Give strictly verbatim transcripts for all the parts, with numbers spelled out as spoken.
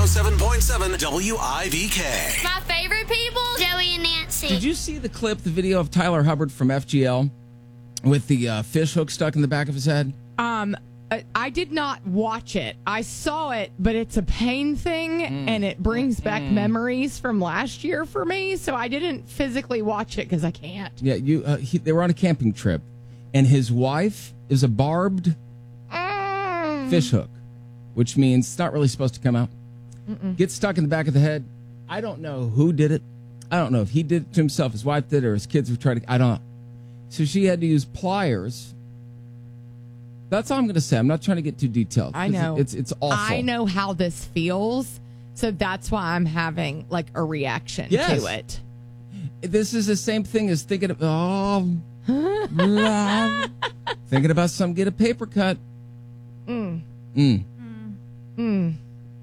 oh seven point seven W I V K. My favorite people, Joey and Nancy. Did you see the clip, the video of Tyler Hubbard from F G L with the uh, fish hook stuck in the back of his head? Um, I- I did not watch it. I saw it, but it's a pain thing, Mm. and it brings back memories from last year for me. So I didn't physically watch it because I can't. Yeah, you. Uh, he, they were on a camping trip, and his wife is a barbed Mm. fish hook, which means it's not really supposed to come out. Mm-mm. Gets stuck in the back of the head. I don't know who did it. I don't know if he did it to himself, his wife did, or his kids were trying to. I don't know. So she had to use pliers. That's all I'm going to say. I'm not trying to get too detailed. I know. It's it's awful. I know how this feels, so that's why I'm having like a reaction Yes. to it. This is the same thing as thinking of oh, blah. Thinking about some get a paper cut. Mm. Mm. Mm.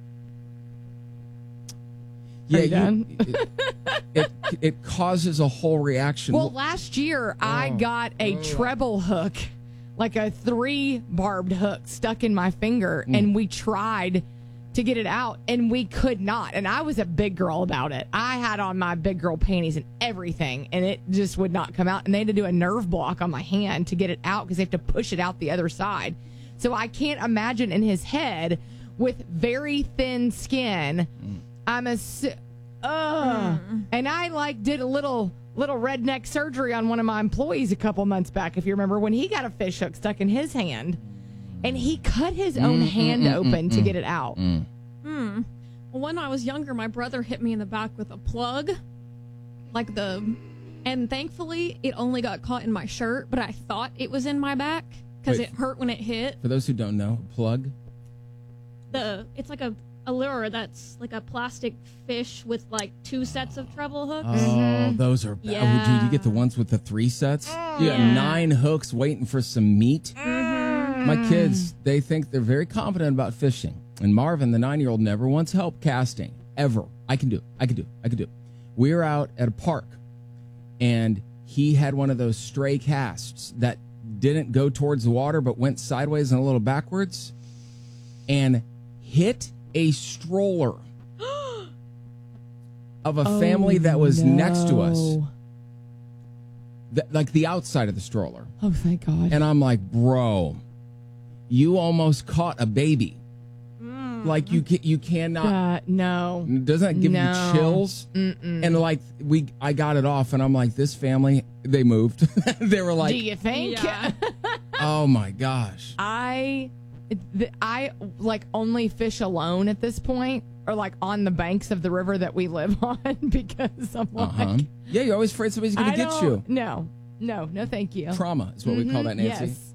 Yeah, Are you you- done? it, it it causes a whole reaction. Well, last year I Oh. got a treble hook, like a three barbed hook stuck in my finger, Mm. and we tried to get it out, and we could not. And I was a big girl about it. I had on my big girl panties and everything, and it just would not come out. And they had to do a nerve block on my hand to get it out because they have to push it out the other side. So I can't imagine in his head with very thin skin. I'm a, uh, and I like did a little little redneck surgery on one of my employees a couple months back. If you remember when he got a fish hook stuck in his hand, and he cut his own Mm, hand mm, mm, open mm, to mm. get it out. Hmm. Well, when I was younger, my brother hit me in the back with a plug, like the, and thankfully it only got caught in my shirt, but I thought it was in my back because Wait. it hurt when it hit. For those who don't know, plug. The it's like a, a lure that's like a plastic fish with like two sets of treble hooks. Oh, those are bad. Yeah. Oh, dude, you get the ones with the three sets. You got Yeah. nine hooks waiting for some meat. My kids, they think they're very confident about fishing. And Marvin, the nine-year-old, never once helped casting. Ever. I can do it. I can do it. I can do it. We were out at a park, and he had one of those stray casts that didn't go towards the water but went sideways and a little backwards and hit a stroller of a family that was next to us. no. Th- like the outside of the stroller. Oh, thank God. And I'm like, bro, you almost caught a baby. Like you, ca- you cannot. Uh, no. Doesn't that give No. you chills? Mm-mm. And like we, I got it off, and I'm like, this family, they moved. They were like, Do you think? Yeah. oh my gosh. I, th- I like only fish alone at this point, or like on the banks of the river that we live on, because I'm Uh like, huh. Yeah, you're always afraid somebody's going I to get don't- you. No, no, no, thank you. Trauma is what we call that, Mhm, Nancy. Yes.